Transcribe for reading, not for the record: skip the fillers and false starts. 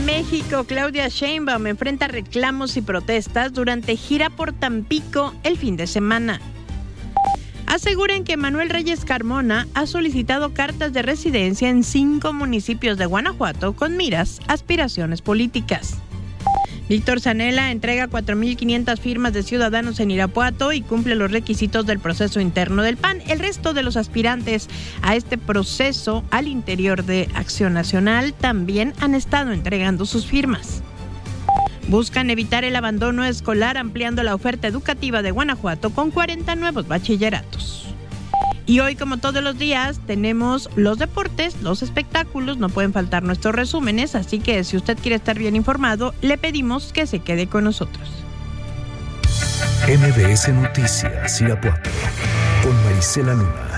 México, Claudia Sheinbaum enfrenta reclamos y protestas durante gira por Tampico el fin de semana. Aseguran que Manuel Reyes Carmona ha solicitado cartas de residencia en 5 municipios de Guanajuato con miras a aspiraciones políticas. Víctor Zanella entrega 4,500 firmas de ciudadanos en Irapuato y cumple los requisitos del proceso interno del PAN. El resto de los aspirantes a este proceso al interior de Acción Nacional también han estado entregando sus firmas. Buscan evitar el abandono escolar ampliando la oferta educativa de Guanajuato con 40 nuevos bachilleratos. Y hoy, como todos los días, tenemos los deportes, los espectáculos, no pueden faltar nuestros resúmenes, así que si usted quiere estar bien informado, le pedimos que se quede con nosotros. MBS Noticias Irapuato con Marisela Luna.